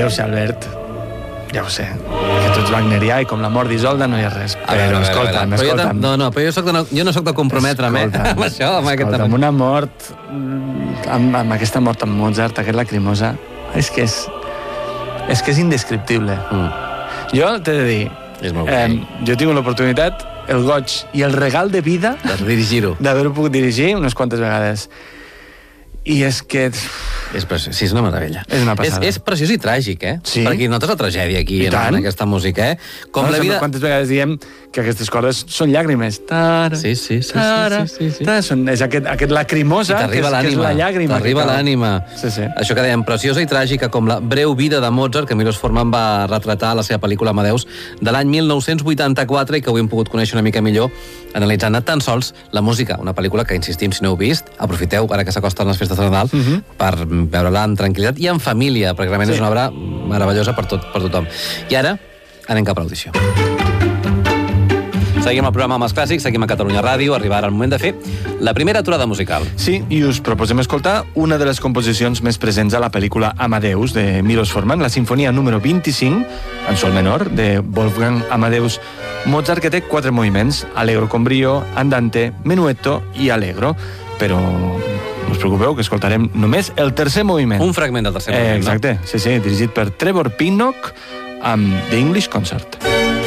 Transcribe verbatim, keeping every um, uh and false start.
deu ser, Albert, ja ho sé, que tu ets wagnerià i com la mort d'Isolda no hi ha res. A veure, però escolta'm, escolta'm. No, no, però jo, soc de no, jo no soc de comprometre'm, eh? Amb això, amb aquest escolta'm, una mort, amb, amb aquesta mort amb Mozart, aquest lacrimosa, és que és, és que és indescriptible. Mm. Jo t'he de dir, és molt eh, jo he tingut l'oportunitat, el goig i el regal de vida de dirigir-ho, d'haver-ho pogut dirigir unes quantes vegades. I és que... És preciós, sí, és una meravella. És una passada. És, és preciós i tràgic, eh? Sí. Perquè notes la tragèdia aquí en, en aquesta música, eh? Com no, la vida... Quantes vegades diem que aquestes cordes són llàgrimes. Tara, sí, sí, sí. tara, sí, sí, sí. Tara, són, és aquest, aquest lacrimosa que és, que és la llàgrima. T'arriba l'ànima. Sí, sí. Això que dèiem, preciosa i tràgica, com la breu vida de Mozart, que Milos Forman va retratar a la seva pel·lícula Amadeus de l'any mil nou-cents vuitanta-quatre i que avui hem pogut conèixer una mica millor analitzant tan sols la música. Una pel·lícula que, insistim, si no heu vist, aprofiteu, ara que s'acosten les festes de Nadal, uh-huh. per veure-la amb tranquil·litat i en família, perquè realment sí. és una obra meravellosa per, tot, per tothom. I ara anem cap a l'audició. Seguim el programa amb els clàssics, seguim a Catalunya Ràdio, arriba ara el moment de fer la primera aturada musical. Sí, i us proposem escoltar una de les composicions més presents a la pel·lícula Amadeus, de Milos Forman, la sinfonia número vint-i-cinc, en sol menor, de Wolfgang Amadeus Mozart, que té quatre moviments, Allegro con brio, Andante, Menuetto i Allegro, però no us preocupeu que escoltarem només el tercer moviment. Un fragment del tercer moviment, eh, exacte, no? sí, sí, dirigit per Trevor Pinnock amb The English Concert.